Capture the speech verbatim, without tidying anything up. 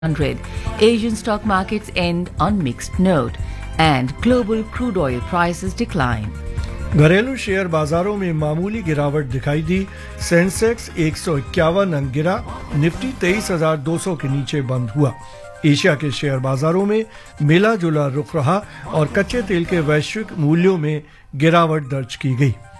one hundred. Asian stock markets end on mixed note and global crude oil prices decline. घरेलू share बाजारों में मामूली गिरावट दिखाई दी। सेंसेक्स एक सौ इक्यावन अंक गिरा, निफ्टी तेईस हजार दो सौ के नीचे बंद हुआ। एशिया के शेयर बाजारों में मिला जुला रुख रहा और कच्चे तेल के वैश्विक मूल्यों में गिरावट दर्ज की गई।